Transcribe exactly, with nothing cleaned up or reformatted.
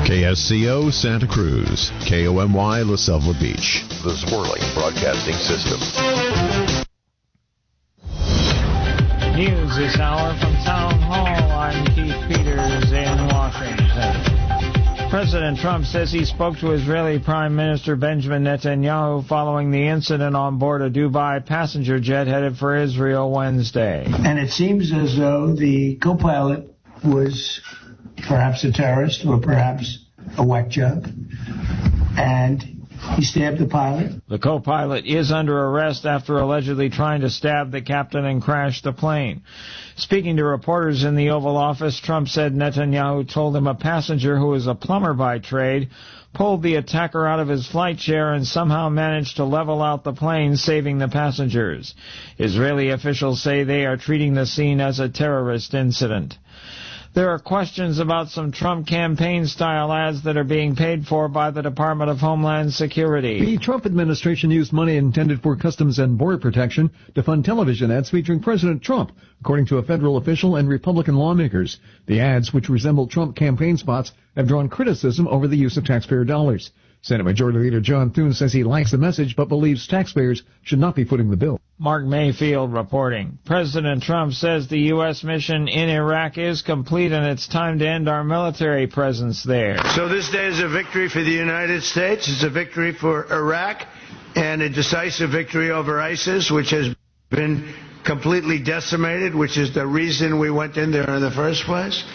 K S C O Santa Cruz, K O M Y La Selva Beach, the Swirling Broadcasting System. News this hour from Town Hall. I'm Keith Peters in Washington. President Trump says he spoke to Israeli Prime Minister Benjamin Netanyahu following the incident on board a Dubai passenger jet headed for Israel Wednesday. And it seems as though the co-pilot was perhaps a terrorist or perhaps a whack job, and he stabbed the pilot. The co-pilot is under arrest after allegedly trying to stab the captain and crash the plane. Speaking to reporters in the Oval Office, Trump said Netanyahu told him a passenger who is a plumber by trade pulled the attacker out of his flight chair and somehow managed to level out the plane, saving the passengers. Israeli officials say they are treating the scene as a terrorist incident. There are questions about some Trump campaign-style ads that are being paid for by the Department of Homeland Security. The Trump administration used money intended for Customs and Border Protection to fund television ads featuring President Trump, according to a federal official and Republican lawmakers. The ads, which resemble Trump campaign spots, have drawn criticism over the use of taxpayer dollars. Senate Majority Leader John Thune says he likes the message but believes taxpayers should not be footing the bill. Mark Mayfield reporting. President Trump says the U S mission in Iraq is complete and it's time to end our military presence there. So this day is a victory for the United States. It's a victory for Iraq and a decisive victory over ISIS, which has been completely decimated, which is the reason we went in there in the first place.